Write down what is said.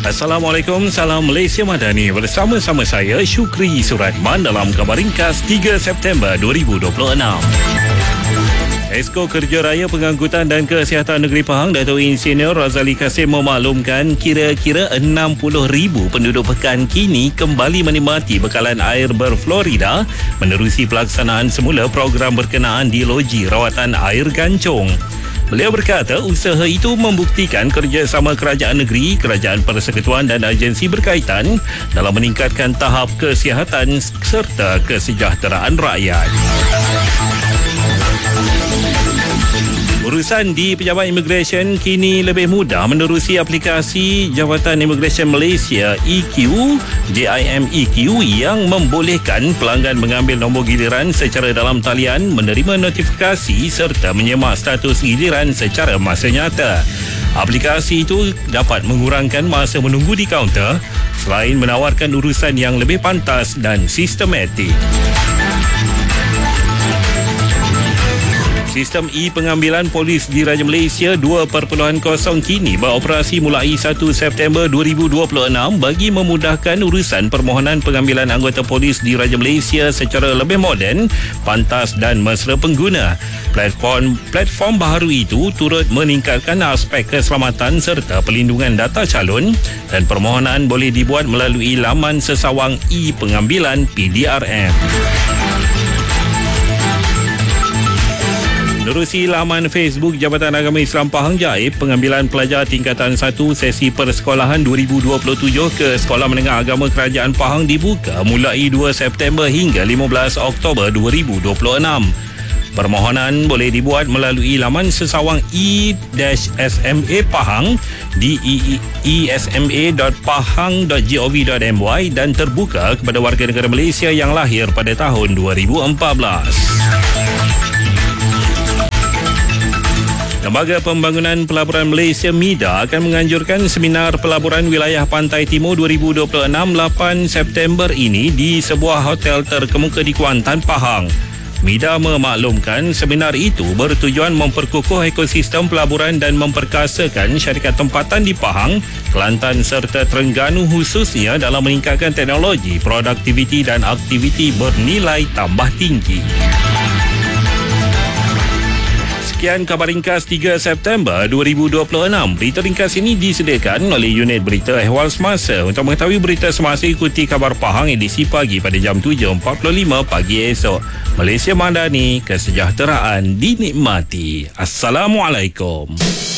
Assalamualaikum, salam Malaysia Madani. Bersama-sama saya Syukri Suratman dalam Khabar Ringkas 3 September 2026. Esko Kerja Raya Pengangkutan dan Kesihatan Negeri Pahang, Dato' Insinyur Razali Kasim memaklumkan kira-kira 60,000 penduduk Pekan kini kembali menikmati bekalan air berflorida menerusi pelaksanaan semula program berkenaan di loji rawatan air Gancong. Beliau berkata usaha itu membuktikan kerjasama kerajaan negeri, kerajaan persekutuan dan agensi berkaitan dalam meningkatkan tahap kesihatan serta kesejahteraan rakyat. Urusan di Pejabat Imigresen kini lebih mudah menerusi aplikasi Jabatan Imigresen Malaysia EQ, JIM EQ yang membolehkan pelanggan mengambil nombor giliran secara dalam talian, menerima notifikasi serta menyemak status giliran secara masa nyata. Aplikasi itu dapat mengurangkan masa menunggu di kaunter selain menawarkan urusan yang lebih pantas dan sistematik. Sistem e-pengambilan polis di Raja Malaysia 2.0 kini beroperasi mulai 1 September 2026 bagi memudahkan urusan permohonan pengambilan anggota polis di Raja Malaysia secara lebih moden, pantas dan mesra pengguna. Platform baharu itu turut meningkatkan aspek keselamatan serta pelindungan data calon dan permohonan boleh dibuat melalui laman sesawang e-pengambilan PDRM. Menerusi laman Facebook Jabatan Agama Islam Pahang Jaip, pengambilan pelajar tingkatan 1 sesi persekolahan 2027 ke Sekolah Menengah Agama Kerajaan Pahang dibuka mulai 2 September hingga 15 Oktober 2026. Permohonan boleh dibuat melalui laman sesawang e-SMA Pahang di esma.pahang.gov.my dan terbuka kepada warga negara Malaysia yang lahir pada tahun 2014. Lembaga Pembangunan Pelaburan Malaysia MIDA akan menganjurkan seminar pelaburan wilayah Pantai Timur 2026 8 September ini di sebuah hotel terkemuka di Kuantan, Pahang. MIDA memaklumkan seminar itu bertujuan memperkukuh ekosistem pelaburan dan memperkasakan syarikat tempatan di Pahang, Kelantan serta Terengganu khususnya dalam meningkatkan teknologi, produktiviti dan aktiviti bernilai tambah tinggi. Sekian Khabar Ringkas 3 September 2026. Berita ringkas ini disediakan oleh unit berita ehwal semasa. Untuk mengetahui berita semasa, ikuti Khabar Pahang edisi pagi pada jam 7.45 pagi esok. Malaysia Madani, kesejahteraan dinikmati. Assalamualaikum.